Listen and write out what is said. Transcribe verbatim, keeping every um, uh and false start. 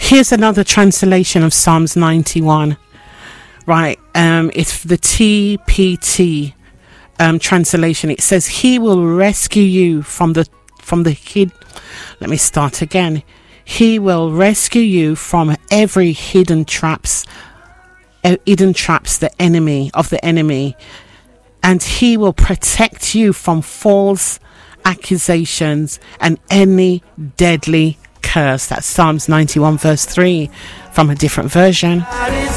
Here's another translation of Psalms ninety-one. Right, um, it's the T P T um, translation. It says, He will rescue you from the from the hid. Let me start again. He will rescue you from every hidden traps, uh, hidden traps, the enemy of the enemy, and He will protect you from false accusations and any deadly curse. That's Psalms ninety-one verse three from a different version.